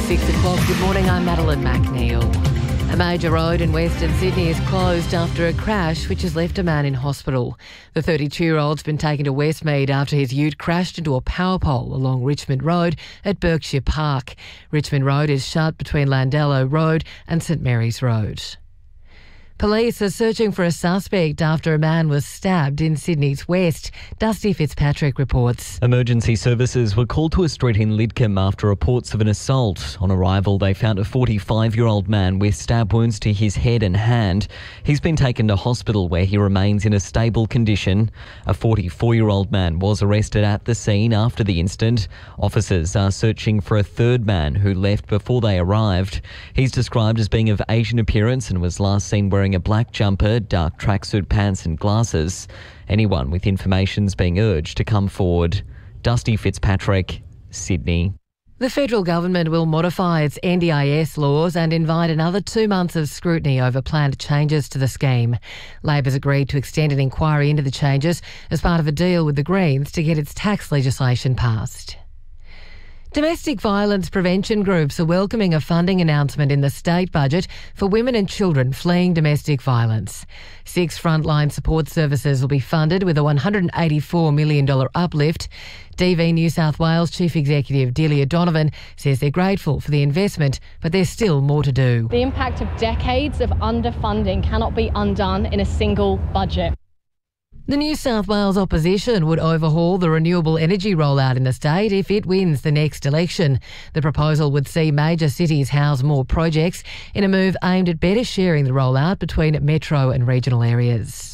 6 o'clock. Good morning, I'm Madeline McNeil. A major road in Western Sydney is closed after a crash which has left a man in hospital. The 32-year-old's been taken to Westmead after his ute crashed into a power pole along Richmond Road at Berkshire Park. Richmond Road is shut between Landello Road and St Mary's Road. Police are searching for a suspect after a man was stabbed in Sydney's West. Dusty Fitzpatrick reports. Emergency services were called to a street in Lidcombe after reports of an assault. On arrival, they found a 45-year-old man with stab wounds to his head and hand. He's been taken to hospital where he remains in a stable condition. A 44-year-old man was arrested at the scene after the incident. Officers are searching for a third man who left before they arrived. He's described as being of Asian appearance and was last seen wearing a black jumper, dark tracksuit pants and glasses. Anyone with information's being urged to come forward. Dusty Fitzpatrick, Sydney. The federal government will modify its NDIS laws and invite another 2 months of scrutiny over planned changes to the scheme. Labor's agreed to extend an inquiry into the changes as part of a deal with the Greens to get its tax legislation passed. Domestic violence prevention groups are welcoming a funding announcement in the state budget for women and children fleeing domestic violence. 6 frontline support services will be funded with a $184 million uplift. DV New South Wales Chief Executive Delia Donovan says they're grateful for the investment, but there's still more to do. The impact of decades of underfunding cannot be undone in a single budget. The New South Wales opposition would overhaul the renewable energy rollout in the state if it wins the next election. The proposal would see major cities house more projects in a move aimed at better sharing the rollout between metro and regional areas.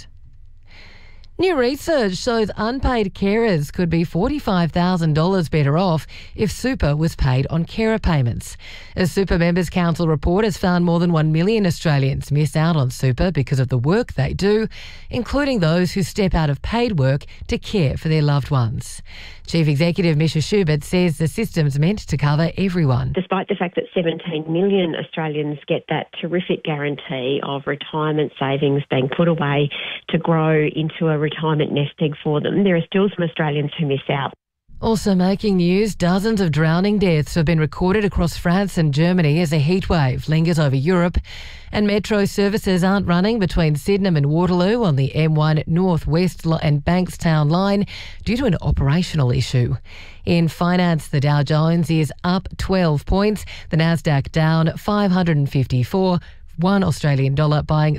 New research shows unpaid carers could be $45,000 better off if super was paid on carer payments. A Super Members Council report has found more than 1 million Australians miss out on super because of the work they do, including those who step out of paid work to care for their loved ones. Chief Executive Misha Schubert says the system's meant to cover everyone. Despite the fact that 17 million Australians get that terrific guarantee of retirement savings being put away to grow into a retirement nest egg for them, there are still some Australians who miss out. Also making news, dozens of drowning deaths have been recorded across France and Germany as a heatwave lingers over Europe. And metro services aren't running between Sydenham and Waterloo on the M1 North West and Bankstown line due to an operational issue. In finance, the Dow Jones is up 12 points, the Nasdaq down 554, $1 Australian dollar buying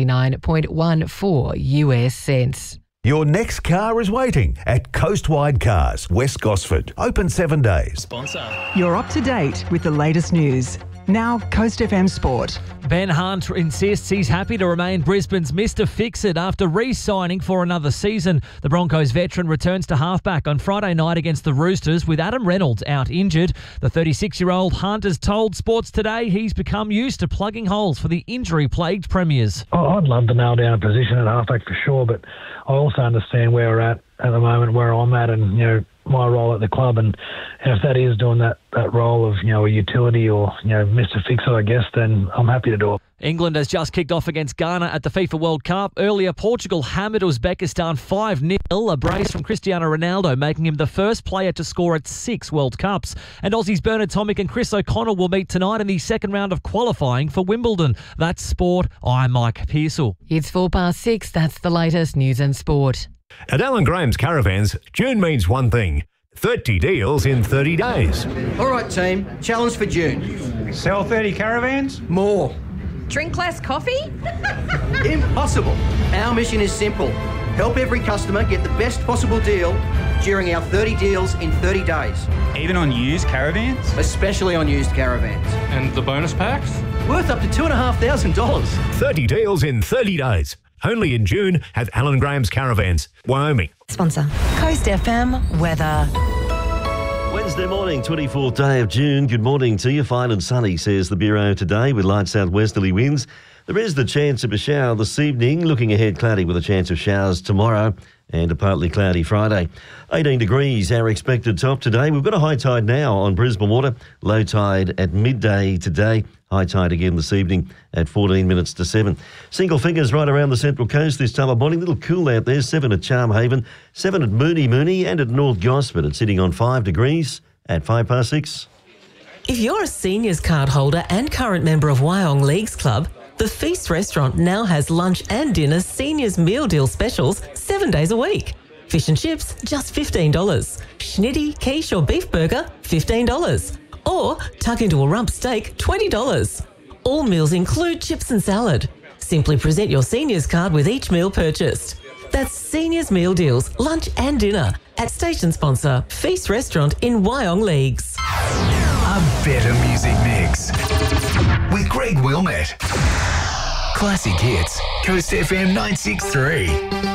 69.14 US cents. Your next car is waiting at Coastwide Cars, West Gosford. Open 7 days. Sponsor. You're up to date with the latest news. Now, Coast FM Sport. Ben Hunt insists he's happy to remain Brisbane's Mr. Fix-It after re-signing for another season. The Broncos veteran returns to halfback on Friday night against the Roosters with Adam Reynolds out injured. The 36-year-old Hunt has told Sports Today he's become used to plugging holes for the injury-plagued Premiers. I'd love to nail down a position at halfback for sure, but I also understand where we're at the moment, where I'm at, and my role at the club, and if that is doing that role of a utility or Mr. Fix-It, I guess, then I'm happy to do it. England has just kicked off against Ghana at the FIFA World Cup. Earlier, Portugal hammered Uzbekistan 5-0, a brace from Cristiano Ronaldo, making him the first player to score at 6 World Cups. And Aussies Bernard Tomic and Chris O'Connell will meet tonight in the second round of qualifying for Wimbledon. That's sport. I'm Mike Pearsall. It's 6:04. That's the latest news and sport. At Alan Graham's Caravans, June means one thing: 30 deals in 30 days. All right, team. Challenge for June. Sell 30 caravans? More. Drink less coffee? Impossible. Our mission is simple. Help every customer get the best possible deal during our 30 deals in 30 days. Even on used caravans? Especially on used caravans. And the bonus packs? Worth up to $2,500. 30 deals in 30 days. Only in June at Alan Graham's Caravans, Wyoming. Sponsor. Coast FM weather. Wednesday morning, 24th day of June. Good morning to you. Fine and sunny, says the Bureau today, with light southwesterly winds. There is the chance of a shower this evening. Looking ahead, cloudy with a chance of showers tomorrow and a partly cloudy Friday. 18 degrees, our expected top today. We've got a high tide now on Brisbane Water. Low tide at midday today. High tide again this evening at 14 minutes to 7. Single figures right around the Central Coast this time of morning. A little cool out there. 7 at Charmhaven, 7 at Mooney and at North Gosford. It's sitting on 5 degrees at 6:05. If you're a seniors card holder and current member of Wyong Leagues Club, the Feast restaurant now has lunch and dinner seniors meal deal specials 7 days a week. Fish and chips, just $15. Schnitty, quiche or beef burger, $15. Or tuck into a rump steak, $20. All meals include chips and salad. Simply present your seniors card with each meal purchased. That's Seniors Meal Deals, lunch and dinner at station sponsor Feast Restaurant in Wyong Leagues. A better music mix with Greg Wilmette. Classic hits, Coast FM 963.